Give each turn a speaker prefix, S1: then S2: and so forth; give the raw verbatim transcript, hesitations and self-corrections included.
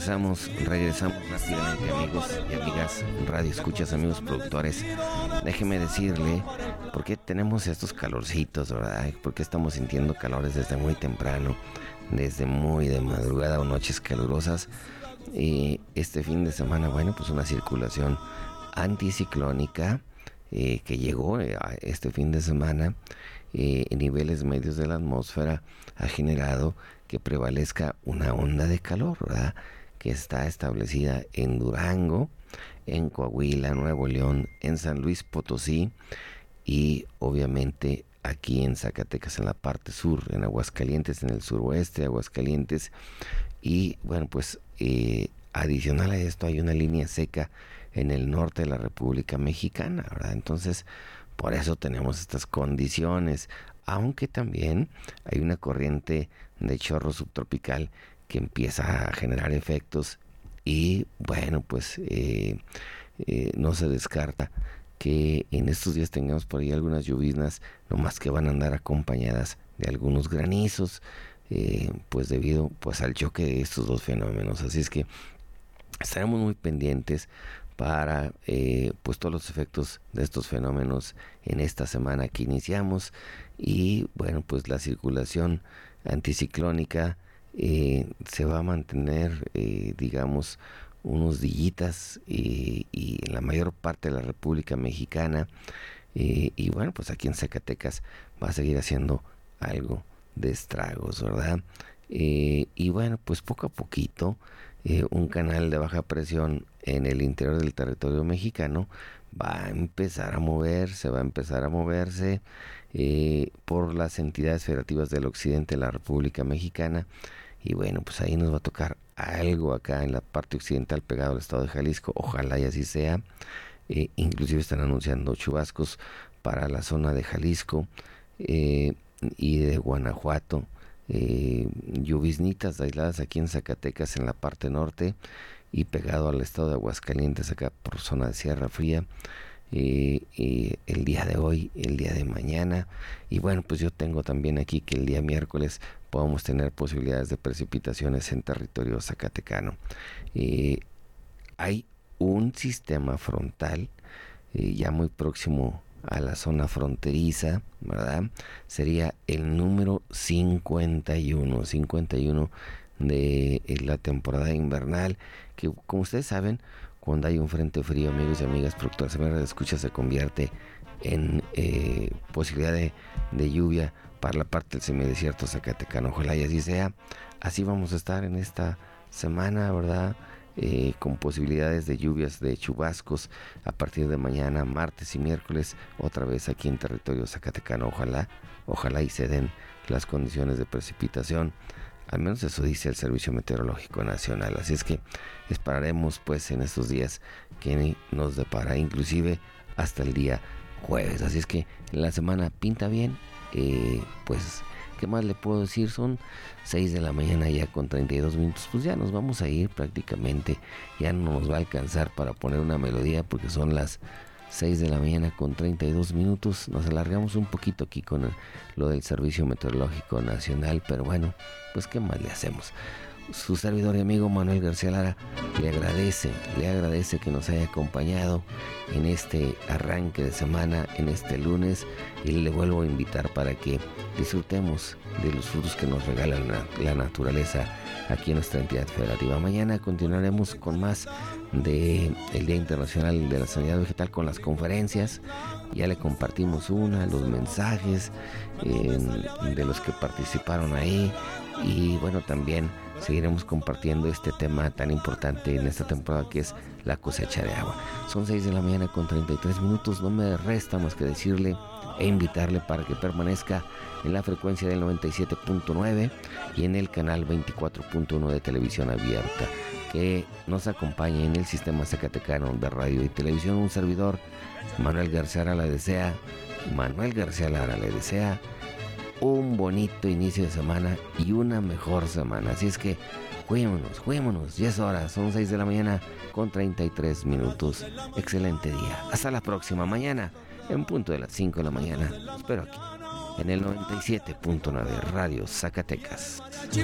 S1: regresamos, regresamos rápidamente, amigos y amigas, radio escuchas, amigos productores. Déjeme decirle por qué tenemos estos calorcitos, ¿verdad? ¿Por qué estamos sintiendo calores desde muy temprano, desde muy de madrugada o noches calurosas? Y este fin de semana, bueno, pues una circulación anticiclónica eh, que llegó eh, este fin de semana eh, en niveles medios de la atmósfera ha generado que prevalezca una onda de calor, ¿verdad? Que está establecida en Durango, en Coahuila, Nuevo León, en San Luis Potosí y obviamente aquí en Zacatecas, en la parte sur, en Aguascalientes, en el suroeste de Aguascalientes. Y bueno, pues eh, adicional a esto hay una línea seca en el norte de la República Mexicana, ¿verdad? Entonces, por eso tenemos estas condiciones, aunque también hay una corriente de chorro subtropical que empieza a generar efectos y bueno, pues eh, eh, no se descarta que en estos días tengamos por ahí algunas lloviznas, no más que van a andar acompañadas de algunos granizos, eh, pues debido pues al choque de estos dos fenómenos. Así es que estaremos muy pendientes para eh, pues todos los efectos de estos fenómenos en esta semana que iniciamos. Y bueno, pues la circulación anticiclónica eh, se va a mantener, eh, digamos, unos dillitas eh, y en la mayor parte de la República Mexicana eh, y bueno, pues aquí en Zacatecas va a seguir haciendo algo de estragos, ¿verdad? Eh, y bueno, pues poco a poquito eh, un canal de baja presión en el interior del territorio mexicano va a empezar a moverse, va a empezar a moverse eh, por las entidades federativas del occidente de la República Mexicana. Y bueno, pues ahí nos va a tocar algo acá en la parte occidental pegado al estado de Jalisco. Ojalá y así sea. Eh, inclusive están anunciando chubascos para la zona de Jalisco eh, y de Guanajuato. Eh, lloviznitas aisladas aquí en Zacatecas en la parte norte y pegado al estado de Aguascalientes acá por zona de Sierra Fría. Eh, eh, el día de hoy, el día de mañana, y bueno, pues yo tengo también aquí que el día miércoles podamos tener posibilidades de precipitaciones en territorio zacatecano. Eh, hay un sistema frontal eh, ya muy próximo a la zona fronteriza, ¿verdad? Sería el número cincuenta y uno de eh, la temporada invernal, que como ustedes saben, cuando hay un frente frío, amigos y amigas productores, de escucha, se convierte en eh, posibilidad de, de lluvia para la parte del semidesierto zacatecano. Ojalá y así sea. Así vamos a estar en esta semana, ¿verdad? Eh, con posibilidades de lluvias, de chubascos a partir de mañana, martes y miércoles, otra vez aquí en territorio zacatecano. Ojalá, ojalá y se den las condiciones de precipitación. Al menos eso dice el Servicio Meteorológico Nacional. Así es que esperaremos pues en estos días que nos depara, inclusive hasta el día jueves. Así es que la semana pinta bien. Eh, pues, ¿qué más le puedo decir? Son seis de la mañana ya con treinta y dos minutos. Pues ya nos vamos a ir prácticamente. Ya no nos va a alcanzar para poner una melodía porque son las seis de la mañana con treinta y dos minutos. Nos alargamos un poquito aquí con el, lo del Servicio Meteorológico Nacional, pero bueno, pues qué más le hacemos. Su servidor y amigo Manuel García Lara le agradece, le agradece que nos haya acompañado en este arranque de semana, en este lunes, y le vuelvo a invitar para que disfrutemos de los frutos que nos regala la, la naturaleza aquí en nuestra entidad federativa. Mañana continuaremos con más de el Día Internacional de la Sanidad Vegetal con las conferencias. Ya le compartimos una, los mensajes eh, de los que participaron ahí, y bueno, también seguiremos compartiendo este tema tan importante en esta temporada que es la cosecha de agua. Son seis de la mañana con treinta y tres minutos. No me resta más que decirle e invitarle para que permanezca en la frecuencia del noventa y siete punto nueve y en el canal veinticuatro punto uno de televisión abierta, que nos acompañe en el sistema zacatecano de radio y televisión. Un servidor, Manuel García Lara, le desea, Manuel García Lara le desea un bonito inicio de semana y una mejor semana. Así es que juguémonos, juguémonos, ya es hora, son seis de la mañana con treinta y tres minutos. Excelente día, hasta la próxima mañana en punto de las cinco de la mañana. Espero aquí en el noventa y siete punto nueve Radio Zacatecas.